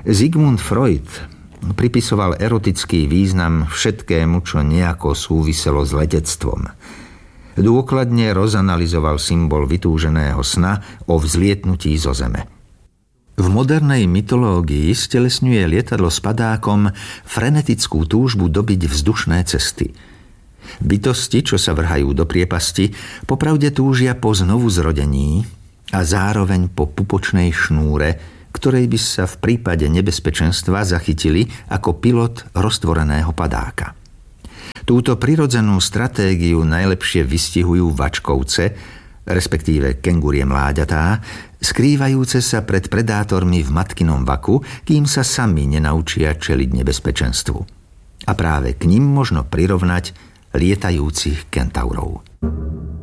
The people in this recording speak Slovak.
Sigmund Freud pripisoval erotický význam všetkému, čo nejako súviselo s letectvom. Dôkladne rozanalyzoval symbol vytúženého sna o vzlietnutí zo Zeme. V modernej mytológii stelesňuje lietadlo s padákom frenetickú túžbu dobiť vzdušné cesty. Bytosti, čo sa vrhajú do priepasti, popravde túžia po znovuzrodení a zároveň po pupočnej šnúre, ktorej by sa v prípade nebezpečenstva zachytili ako pilot roztvoreného padáka. Túto prirodzenú stratégiu najlepšie vystihujú vačkovce, respektíve kengurie mláďatá, skrývajúce sa pred predátormi v matkinom vaku, kým sa sami nenaučia čeliť nebezpečenstvu. A práve k nim možno prirovnať lietajúcich kentaurov.